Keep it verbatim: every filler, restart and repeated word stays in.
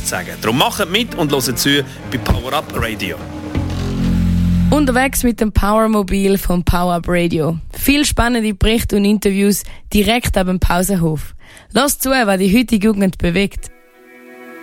zu sagen. Darum macht mit und hört zu bei Power Up Radio. Unterwegs mit dem Powermobil vom Power Up Radio. Viel spannende Berichte und Interviews direkt ab dem Pausenhof. Lasst zu, was die heutige Jugend bewegt.